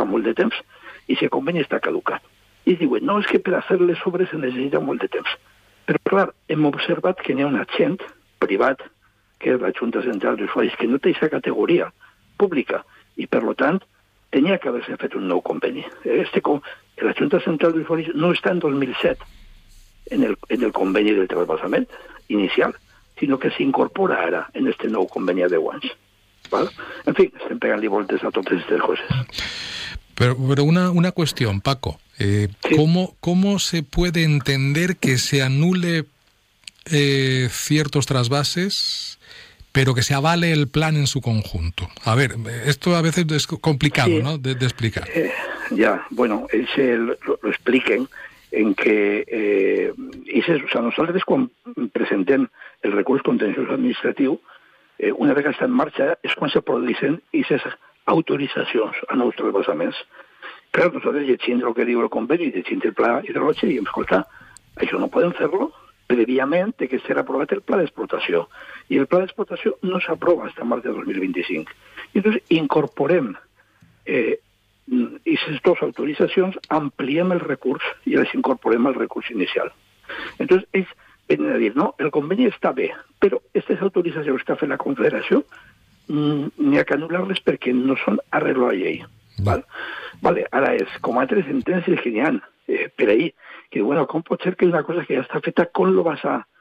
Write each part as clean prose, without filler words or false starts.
molt de temps i si el conveni està caducat. I diuen, no, és que per a fer les obres se necessita molt de temps. Però, clar, hem observat que n'hi ha un agent privat, que és la Junta Central d'Usuaris, que no té aquesta categoria pública i, per tant, tenia que haver-se fet un nou conveni. La Junta Central d'Usuaris no està en 2007 en el conveni del trasbassament inicial, sinó que s'incorpora ara en este nou conveni a 10 anys. ¿Vale? En fin, estem pegant-li voltes a totes aquestes coses. Pero una cuestión, Paco. Sí. ¿Cómo se puede entender que se anule ciertos trasvases, pero que se avale el plan en su conjunto? A ver, esto a veces es complicado, sí, ¿no?, de explicar. Bueno, lo expliquen en que nosaltres quan presentem el recurs contenciós administratiu, una vegada està en marxa és quan se produeixen aquestes autoritzacions a nous trasbassaments. Clar, nosaltres llegint el que diu el conveni, llegint el pla hidrològic, i escolta, això no podem fer-lo previament de que serà aprovat el pla d'explotació. I el pla d'explotació no s'aprova fins al març de 2025. I doncs incorporem aquestes dues autoritzacions, ampliem el recurs i les incorporem al recurs inicial. Entonces, ells venen a dir, no, el conveni està bé, però aquestes autoritzacions que ha fet la Confederació n'hi ha que anul·lar-les perquè no són arreglo a la llei. Vale. Ara és com altres sentències que n'hi ha per ahí, que bueno, com pot ser que una cosa que ja està feta, com lo vas a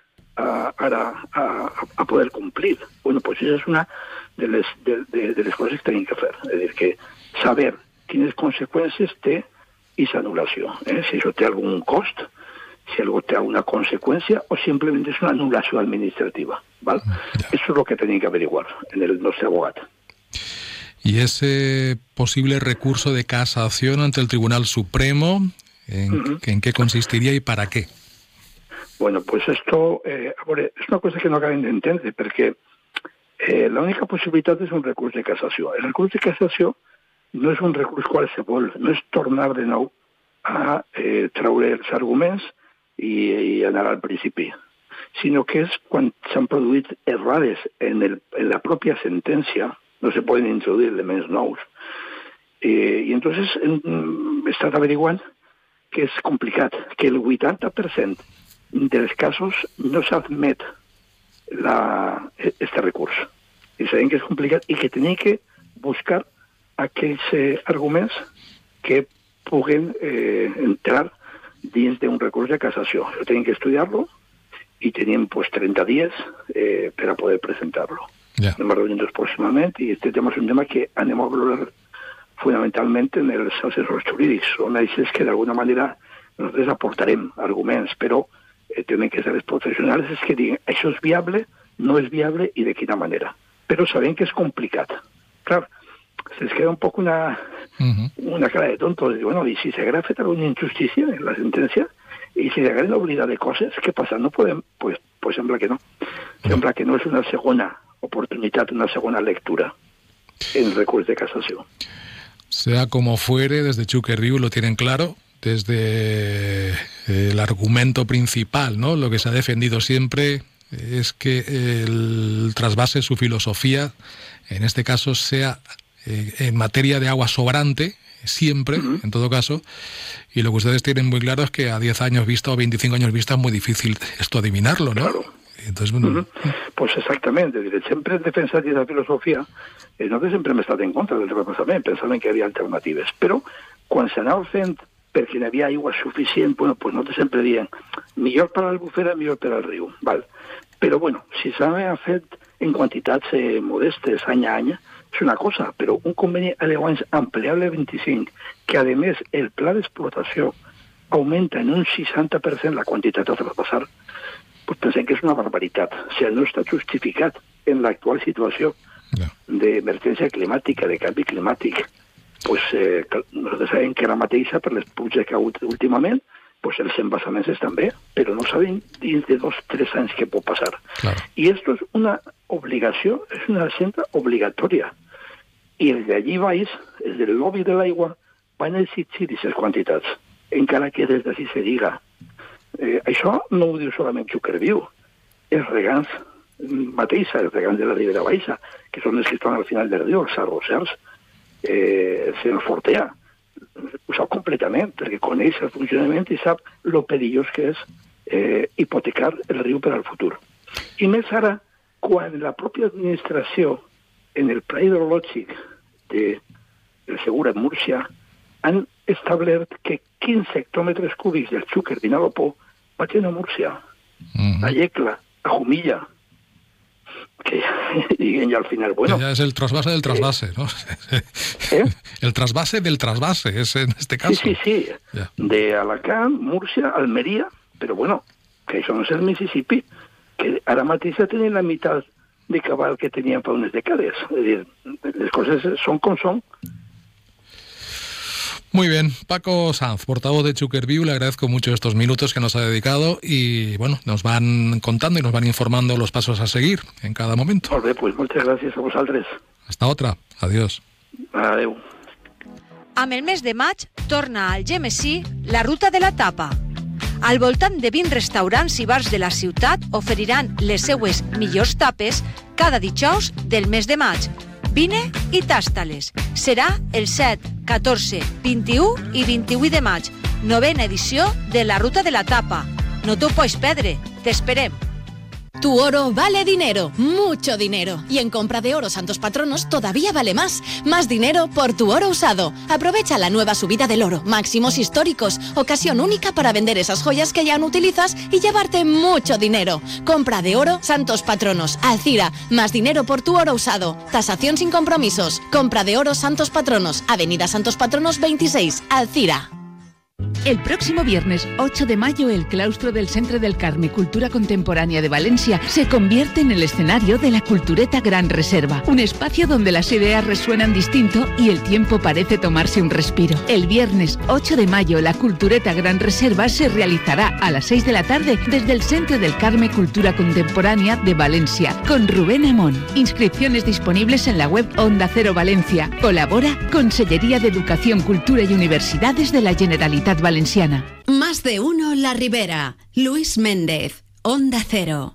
poder complir? Bueno, pues esa és una de les coses que tenim que fer. És a dir, que saber quines conseqüències té aquesta anul·lació. Si això té algun cost, si algo té alguna conseqüència o simplement és una anul·lació administrativa. ¿Vale? Eso es lo que tenéis que averiguar en el nuestro abogado. ¿Y ese posible recurso de casación ante el Tribunal Supremo, en qué consistiría y para qué? Bueno, pues esto es una cosa que no acaben de entender, porque la única posibilitat és un recurs de cassació. El recurs de cassació no és un recurs qualsevol, no és tornar de nou a treure els arguments i anar al principi, sinó que és quan s'han produït errades en la pròpia sentència, no se poden introduir elements nous. I entonces he estat averiguant que és complicat, que el 80% dels casos no s'admet este recurs. I sabem que és complicat i que tenim que buscar aquells arguments que puguen entrar dins d'un recurs de cassació. Això tenim que estudiar-lo i tenim 30 dies per a poder presentar-lo. Anem a reunir-nos pròximament i aquest tema és un tema que anem a valorar fonamentalment en els assessors jurídics. Són ells que d'alguna manera nosaltres aportarem arguments, però tenen que ser els professionals els que diguin això és viable, no és viable i de quina manera. Però sabem que és complicat. Clar, se'ls queda un poc una cara de tonto. Bueno, i si s'haguera fet alguna injustícia en la sentència i si s'hagueren oblidat de coses, què passa? No podem? Pues sembla que no. Sembla que no és una segona oportunitat, una segona lectura en recurs de casación. Sea como fuere, desde Chuquerriu lo tienen claro, desde el argumento principal, ¿no? Lo que se ha defendido siempre es que el trasvase, su filosofía, en este caso sea en materia de agua sobrante, siempre, en todo caso, y lo que ustedes tienen muy claro es que a 10 años vista o 25 años vista es muy difícil esto adivinarlo, ¿no? Claro. Entonces, bueno... Pues exactamente, sempre en defensa d'aquesta filosofia, nosaltres sempre hem estat en contra del repassament, pensàvem que hi havia alternatives, però quan s'anava fent perquè hi havia aigua suficient, bueno, pues nosaltres sempre diem millor per a l'Albufera, millor per al riu, val. Però bueno, si s'ha fet en quantitats modestes any a any, és una cosa, però un conveni a 10 anys ampliable a 25, que a més el pla d'explotació augmenta en un 60% la quantitat a traspassar, pues pensem que és una barbaritat. O sigui, no està justificat en l'actual situació d'emergència climàtica, de canvi climàtic. Pues nosaltres sabem que la mateixa, per les pluges que ha hagut últimament, pues els embassaments estan bé, però no sabem dins de 2 o 3 anys què pot passar. Claro. I esto és una obligació, és una agenda obligatòria. I els d'allí baix, els del lobby de l'aigua, van exigir aquestes quantitats, encara que des d'ací se diga. Això no ho diu solament Chuquerviu, els regants mateixa, els regants de la Ribera Baixa, que són els que estan al final del riu, els arrossers, el Fortea, ho sap completament, perquè coneix el funcionament i sap lo perillós que és hipotecar el riu per al futur. I més ara, quan la pròpia administració, en el pla hidrològic del Segura en Múrcia, han establert que 15 hectòmetres cúbics del Xúquer Vinalopó vagin a Múrcia, a Yecla, a Jumilla, que diguen ja al final, bueno... Que ya es el trasvase del trasvase, ¿no? El trasvase del trasvase, es en este caso. Sí. Ya. De Alacant, Múrcia, Almeria, però bueno, que això no és el Mississippi, que ara mateix ja tenen la meitat de cabal que tenían fa unes dècades. És a dir, les coses són com són. Muy bien, Paco Sanz, portavoz de Xúquer Viu, le agradezco mucho estos minutos que nos ha dedicado y bueno, nos van contando y nos van informando los pasos a seguir en cada momento. Molt bé, pues moltes gràcies a vosaltres. Hasta otra, adiós. Adeu. Amb el mes de maig torna al Gemesí la ruta de la tapa. Al voltant de 20 restaurants i bars de la ciutat oferiran les seues millors tapes cada dijous del mes de maig. Vine i tasta-les. Serà el 7, 14, 21 i 28 de maig, 9ª edició de la Ruta de la Tapa. No t'ho pots perdre, t'esperem. Tu oro vale dinero, mucho dinero. Y en compra de oro Santos Patronos todavía vale más. Más dinero por tu oro usado. Aprovecha la nueva subida del oro, máximos históricos, ocasión única para vender esas joyas que ya no utilizas y llevarte mucho dinero. Compra de oro Santos Patronos, Alcira, más dinero por tu oro usado. Tasación sin compromisos. Compra de oro Santos Patronos, Avenida Santos Patronos 26, Alcira. El próximo viernes 8 de mayo, el claustro del Centre del Carme Cultura Contemporánea de Valencia se convierte en el escenario de la Cultureta Gran Reserva, un espacio donde las ideas resuenan distinto y el tiempo parece tomarse un respiro. El viernes 8 de mayo, la Cultureta Gran Reserva se realizará a las 6 de la tarde desde el Centre del Carme Cultura Contemporánea de Valencia, con Rubén Amón. Inscripciones disponibles en la web Onda Cero Valencia. Colabora Consellería de Educación, Cultura y Universidades de la Generalitat Valenciana. Más de uno La Ribera. Luis Méndez, Onda Cero.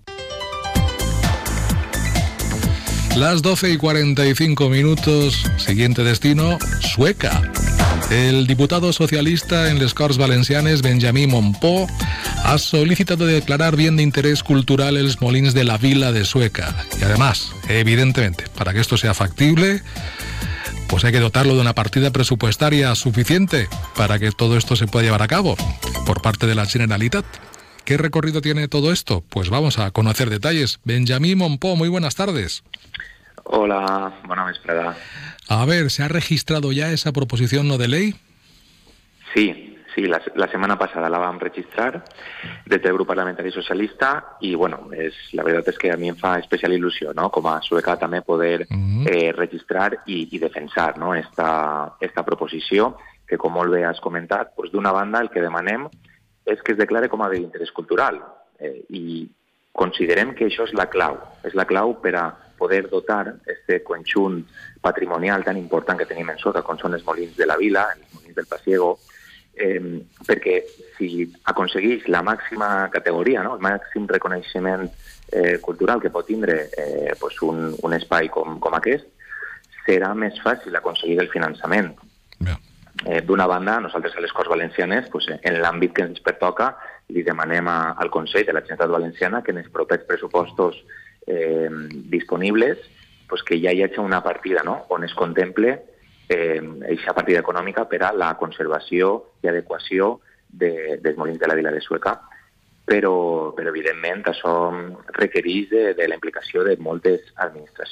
Las 12:45, siguiente destino, Sueca. El diputado socialista en les Corts Valencianes, Benjamí Montpó, ha solicitado declarar bien de interés cultural els molins de la Vila de Sueca. Y además, evidentemente, para que esto sea factible, pues hay que dotarlo de una partida presupuestaria suficiente para que todo esto se pueda llevar a cabo por parte de la Generalitat. ¿Qué recorrido tiene todo esto? Pues vamos a conocer detalles. Benjamí Montpó, muy buenas tardes. Hola, bona vesprada. A ver, ¿se ha registrado ya esa proposición no de ley? Sí, la setmana passada la vam registrar des del grup parlamentari socialista i, bueno, la veritat és que a mi em fa especial il·lusió, no?, com a sueca també poder registrar i defensar, no?, esta proposició que, com molt bé has comentat, doncs, d'una banda el que demanem és que es declare com a bé d'interès cultural i considerem que això és la clau per a poder dotar este conjunt patrimonial tan important que tenim en Sueca, com són els molins de la Vila, els molins del Pasiego, perquè si aconsegueix la màxima categoria, no?, el màxim reconeixement cultural que pot tindre pues un espai com aquest, serà més fàcil aconseguir el finançament. D'una banda, nosaltres a les Corts Valencianes, pues, en l'àmbit que ens pertoca, li demanem al Consell de la Generalitat Valenciana que en els propers pressupostos disponibles pues, que ja hi hagi una partida, no?, on es contemple aquesta partida econòmica per a la conservació i adequació dels molins de la Vila de Sueca, però evidentment això requereix de la implicació de moltes administracions.